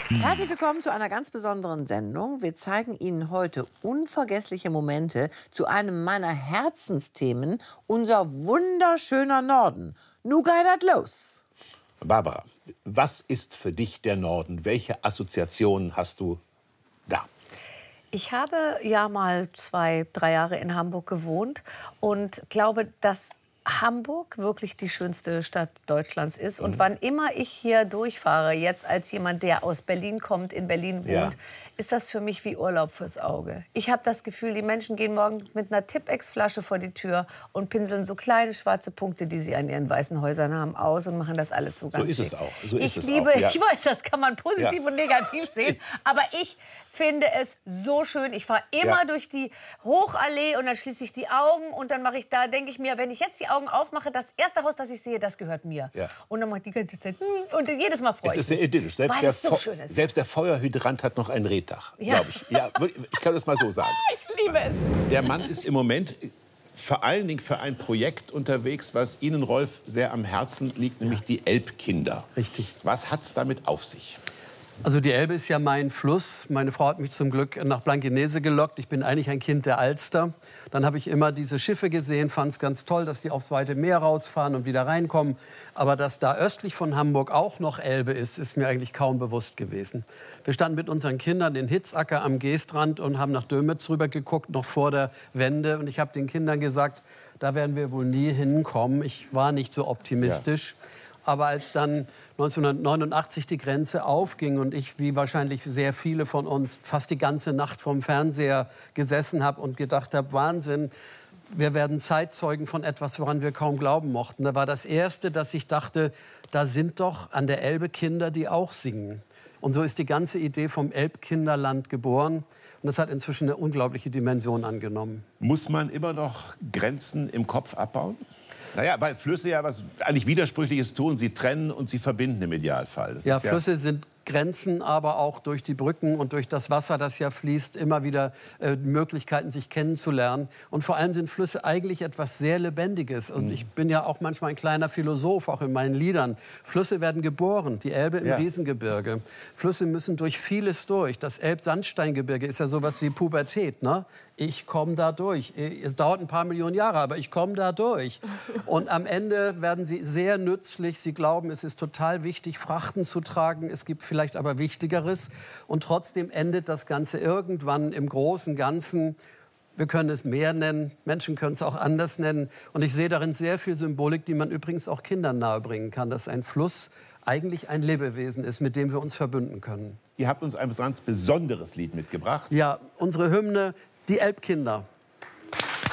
Herzlich willkommen zu einer ganz besonderen Sendung. Wir zeigen Ihnen heute unvergessliche Momente zu einem meiner Herzensthemen, unser wunderschöner Norden. Nu geht das los. Barbara, was ist für dich der Norden? Welche Assoziationen hast du da? Ich habe ja mal 2, 3 Jahre in Hamburg gewohnt und glaube, dass Hamburg wirklich die schönste Stadt Deutschlands ist. Und wann immer ich hier durchfahre, jetzt als jemand, der aus Berlin kommt, in Berlin wohnt, ist das für mich wie Urlaub fürs Auge. Ich habe das Gefühl, die Menschen gehen morgen mit einer Tippex-Flasche vor die Tür und pinseln so kleine schwarze Punkte, die sie an ihren weißen Häusern haben, aus und machen das alles so ganz So ist schick. es auch. So ist Ich es liebe, auch, ja. ich weiß, das kann man positiv und negativ sehen, aber ich finde es so schön. Ich fahre immer durch die Hochallee und dann schließe ich die Augen und dann mache ich da, denke ich mir, wenn ich jetzt die Augen aufmache, das erste Haus, das ich sehe, das gehört mir. Ja. Und dann mache ich die ganze Zeit und jedes Mal freue Es ich ist sehr mich. idyllisch. Weil es so schön ist. Selbst der Feuerhydrant hat noch ein Rehdach, glaube ich. Ja, ich kann das mal so sagen. Ich liebe es. Der Mann ist im Moment vor allen Dingen für ein Projekt unterwegs, was Ihnen, Rolf, sehr am Herzen liegt, nämlich die Elbkinder. Richtig. Was hat es damit auf sich? Also die Elbe ist ja mein Fluss. Meine Frau hat mich zum Glück nach Blankenese gelockt. Ich bin eigentlich ein Kind der Alster. Dann habe ich immer diese Schiffe gesehen, fand es ganz toll, dass die aufs weite Meer rausfahren und wieder reinkommen. Aber dass da östlich von Hamburg auch noch Elbe ist mir eigentlich kaum bewusst gewesen. Wir standen mit unseren Kindern in Hitzacker am Geestrand und haben nach Dömitz rüber geguckt, noch vor der Wende. Und ich habe den Kindern gesagt, da werden wir wohl nie hinkommen. Ich war nicht so optimistisch. Ja. Aber als dann 1989 die Grenze aufging und ich, wie wahrscheinlich sehr viele von uns, fast die ganze Nacht vorm Fernseher gesessen habe und gedacht habe, Wahnsinn, wir werden Zeitzeugen von etwas, woran wir kaum glauben mochten. Da war das Erste, dass ich dachte, da sind doch an der Elbe Kinder, die auch singen. Und so ist die ganze Idee vom Elbkinderland geboren. Und das hat inzwischen eine unglaubliche Dimension angenommen. Muss man immer noch Grenzen im Kopf abbauen? Naja, weil Flüsse ja was eigentlich Widersprüchliches tun. Sie trennen und sie verbinden im Idealfall. Das ist Flüsse sind Grenzen, aber auch durch die Brücken und durch das Wasser, das ja fließt, immer wieder Möglichkeiten, sich kennenzulernen. Und vor allem sind Flüsse eigentlich etwas sehr Lebendiges. Und ich bin ja auch manchmal ein kleiner Philosoph, auch in meinen Liedern. Flüsse werden geboren, die Elbe im Riesengebirge. Flüsse müssen durch vieles durch. Das Elbsandsteingebirge ist ja sowas wie Pubertät, ne? Ich komme da durch. Es dauert ein paar Millionen Jahre, aber ich komme da durch. Und am Ende werden sie sehr nützlich. Sie glauben, es ist total wichtig, Frachten zu tragen. Es gibt vielleicht aber Wichtigeres. Und trotzdem endet das Ganze irgendwann im großen Ganzen. Wir können es Meer nennen, Menschen können es auch anders nennen. Und ich sehe darin sehr viel Symbolik, die man übrigens auch Kindern nahebringen kann, dass ein Fluss eigentlich ein Lebewesen ist, mit dem wir uns verbünden können. Ihr habt uns ein ganz besonderes Lied mitgebracht. Ja, unsere Hymne, die Elbkinder.